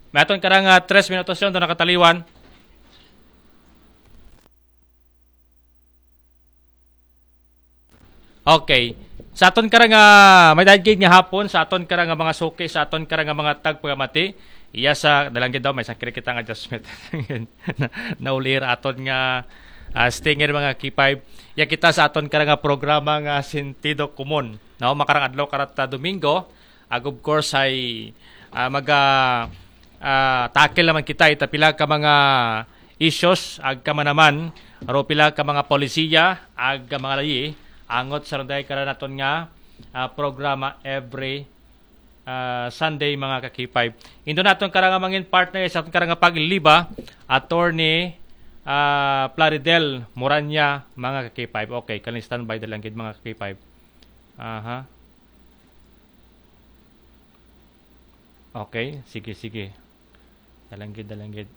May aton karang 3 minutos yun, doon nakataliwan. Okay. Sa aton karang may dagig nga hapon, sa aton karang mga suki, sa aton karang mga tagpagamati, iya sa dalangin daw, may sakit kita nga adjustment. Naulir aton nga stinger mga K5. Ya kita sa aton karang programa nga Sentido Komon. No, makarang adlaw karat Domingo. Of course ay tackle naman kita ita pila ka mga issues ag ka naman ro pila ka mga polisiya ag mga layi angot sa runday karon naton nga programa every Sunday mga ka-K5. Indo naton karang mangin partner sa aton karang pagliliba attorney Plaridel Moranya mga ka-K5. Okay, kaning standby dalang gid mga ka-K5. Aha. Okay, sige. Dalanggid.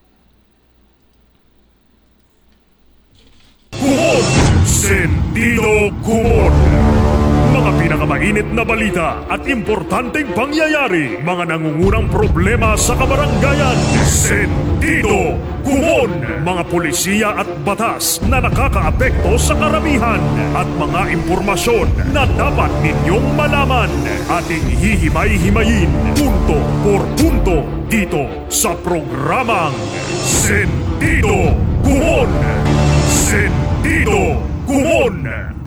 Kumon! Sentido Kumon! Mga pinakamainit na balita at importanteng pangyayari, mga nangungunang problema sa kabaranggayan. Sentido Kumon! Mga pulisya at batas na nakakaapekto sa karamihan at mga impormasyon na dapat ninyong malaman. Ating hihimay-himayin punto por punto dito sa programang Sentido Kumon! Sentido Kumon!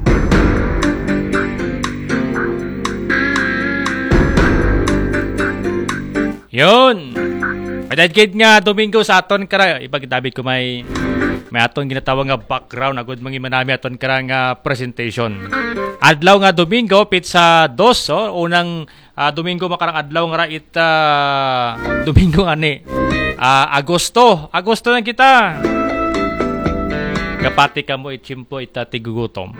Yun. Padadgid nga Domingo sa aton kara ibagdabit ko may aton ginatawag nga background agud mangi manami aton kara nga presentation. Adlaw nga Domingo pizza 2 unang Domingo makarang adlaw nga ita Domingo ani Agosto na kita. Kapati ka mo itchimpo ita tigugutom.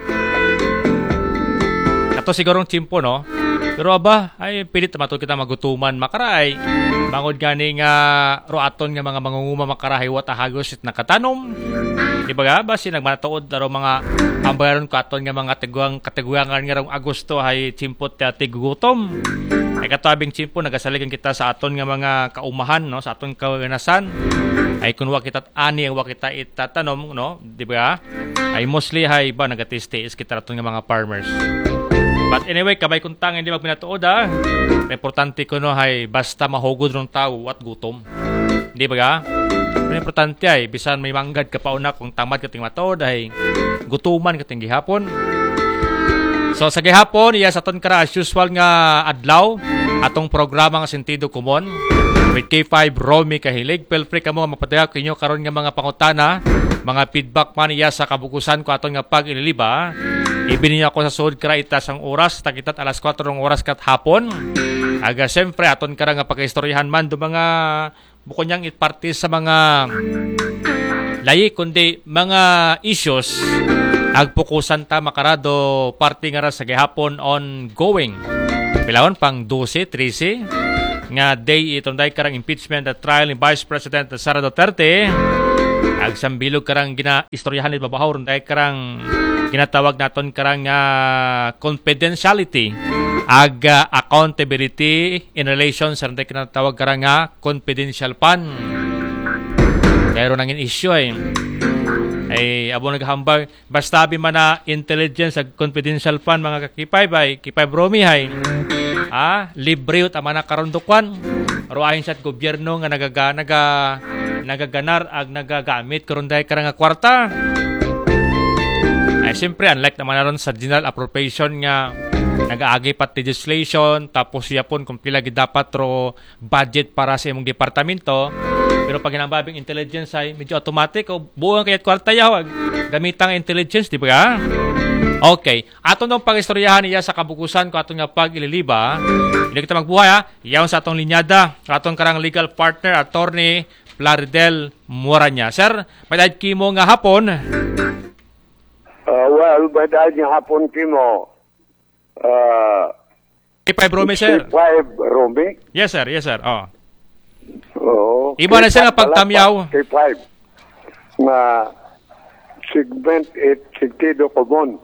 Kato sigurong chimpo no. Pero aba, ay pilit naman kita magutuman makaray. Mangod gani nga roaton nga mga mangunguma makarahay wata hagos it nakatanom. Di ba ba si nagmatuod daro mga ambaron katon nga mga kateguangan nga rong Agosto ay chimpot tigugutom. Ay katabing chimpo nagasaligan kita sa aton nga mga kaumahan no, sa aton kaganasan. Ay kunwa kita ani wa kita itatanom no, di ba? Ay mostly hay ba nagatiste is kita aton nga mga farmers. But anyway, kabay kung tang hindi magpinatuod importante ko no hay basta mahugod rong tao at gutom. Di ba ga? Pero importante ay bisan may manggad ka pauna kung tamad ka ting matuod ay gutuman ka ting gihapon. So sa gihapon iya sa aton kara as usual nga adlaw atong programa nga Sentido Komon with K5 Romy Kahilig. Feel free ka mo mapadaya kinyo karon nga mga pangutana, mga feedback man iya sa kabukusan ko aton nga pag-ililiba. Ibinin ako sa sud kara itas ang oras tagitat alas 4 ng oras kat hapon. Aga siyempre aton kara nga pagkaistoryahan man do mga bukod niyang ipartis sa mga layi kundi mga issues agpukusan ta makarado party nga ra sa gihapon ongoing. Pilawon pang 12, 13 nga day itong day karang impeachment at trial ni Vice President Sara Duterte. Agsambilog karang ginaistoryahan ni babahor day karang ginatawag naton karang confidentiality ag accountability in relation sa day kinatawag karang confidential fund. Pero nangin issue ay abo naghambag basta bi man na intelligence ag confidential fund mga kakipay bay kipay bromi hay libre ut amana karon dukwan ro ayon sa gobyerno nga nagaganar ag nagagamit karon day karang kwarta. Ay siyempre unlike naman naron sa general appropriation nga nag-aagi pat legislation tapos yapon kung pila gid dapat ro budget para sa imong departamento. Pero pag hinambabing intelligence ay medyo automatic o buong kayat kwarta yawag gamitang intelligence, di ba? Okay. Aton nung pag-istoryahan niya sa kabukusan ko aton nga pag-ililiba. Hindi kita magbuhay Iyaw sa atong linyada. Atong karang legal partner, attorney Plaridel Moranya. Sir, padahid kimo nga hapon. Well, padahid nga hapon kimo. K5 Rome, sir. K5 Rome? Yes, sir. Oh. Oo. Iba na siya nga pagtamyaw. K5. Na segment 8, Sentido Komon.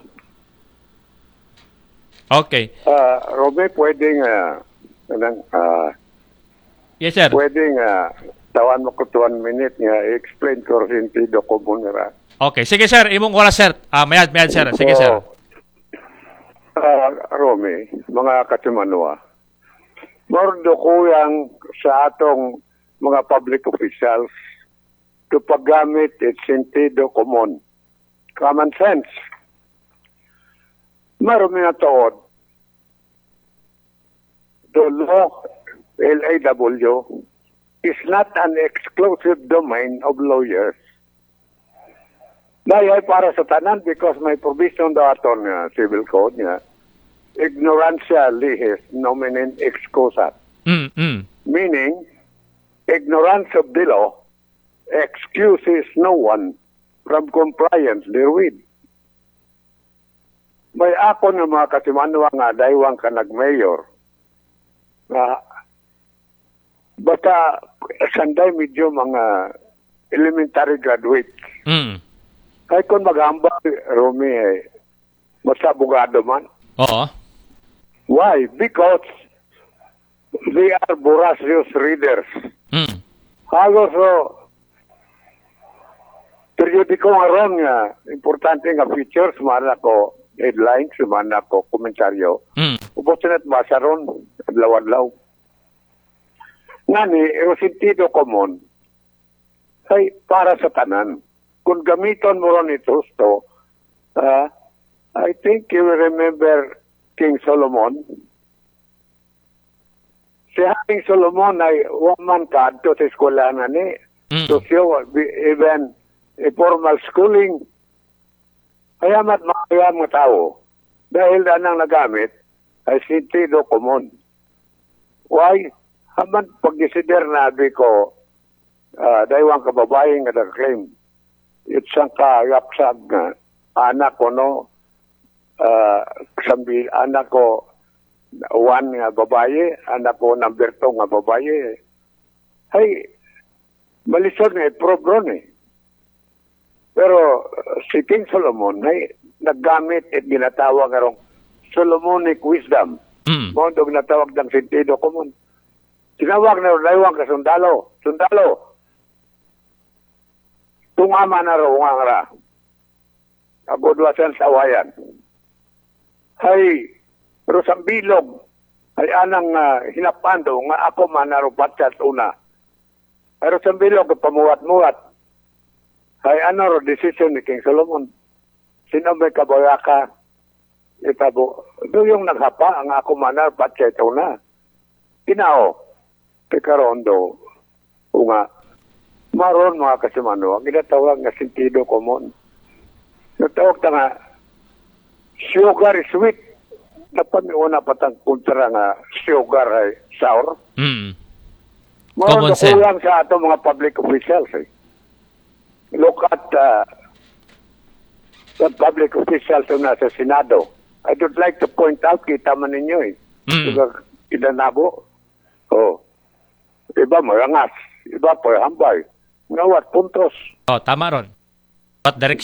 Okay. Rome, pwedeng Yes, sir. pwede nga, tawan mo ko 1 minute nga, explain ko rin sentido común nga. Okay, sige sir, imong oras sir. Mayad sir. Sige sir. Romy, mga katimanwa, mordo kuyang sa atong mga public officials to paggamit its sentido común. Common sense. Marami na tood. The law, LAW, is not an exclusive domain of lawyers. Dahil para sa tanan because may provision daw aton nga civil code nga ignorantia lihis nominen excusat. Meaning, ignorance of the law excuses no one from compliance therewith. May ako ng mga katimanwa nga daywang ka nag-mayor na basta sanday medyo mga elementary graduates. Ay kung maghambal, Romy, basta abogado man. Oo. Why? Because they are voracious readers. Halos periodiko nga ron nga, importante nga features, man ako headlines, man ako komentaryo. Ubos na basa ron, adlaw-adlaw. Ngani, yung sentido common, ay para sa tanan. Kung gamiton mo ron ito, I think you will remember King Solomon. Si King Solomon ay woman kadto sa eskwelahan ni. So even a formal schooling. Kaya makayam nga tao. Dahil anang nagamit ay sentido common. Why? Haman pag-desider na ko daywang kababae nga nag-claim. Itsang kayapsag nga anak ko no anak ko 1 nga babae, anak ko number 2 nga babae. Ay, malisod nga i-probe eh. Pero si King Solomon ay naggamit at ginatawag nga rong Solomonic wisdom. Mondo ginatawag ng sentido common. Tinawag na daywang ka sundalo. Tungama na raw nga ra. Agudwasan sa wayan. Hay, pero sa bilog, ay anang hinapando nga ako man narupat sa una. Pero sa bilog, pamuwat-muwat. Hay, ano ro decision ni King Solomon? Sino may kabayaka? Itabo, doon yung naghapa, ang ako man narupat sa una. Kinao, pikarondo, nga, maroon mga kasimano, ang ginatawag nga sentido common. Natawag na nga, sugar is sweet. Napamiuna patang kontra nga sugar ay sour. Maroon na kulang sa ato mga public officials. Look at the public officials na sa Senado. I would like to point out, kita man ninyo Idanabo. Iba marangas. Iba hambay. Ngawat puntos. Tama ron. At